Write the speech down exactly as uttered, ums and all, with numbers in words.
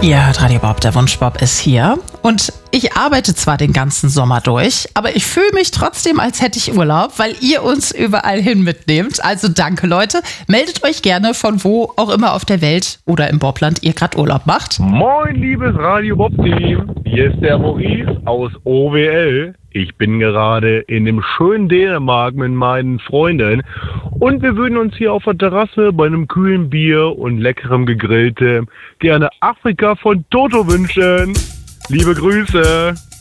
Ihr hört Radio Bob, der Wunschbob ist hier. Und ich arbeite zwar den ganzen Sommer durch, aber ich fühle mich trotzdem, als hätte ich Urlaub, weil ihr uns überall hin mitnehmt. Also danke, Leute. Meldet euch gerne, von wo auch immer auf der Welt oder im Bobland ihr gerade Urlaub macht. Moin, liebes Radio Bob-Team. Hier ist der Maurice aus O W L. Ich bin gerade in dem schönen Dänemark mit meinen Freunden und wir würden uns hier auf der Terrasse bei einem kühlen Bier und leckerem Gegrilltem gerne Afrika von Toto wünschen. Liebe Grüße.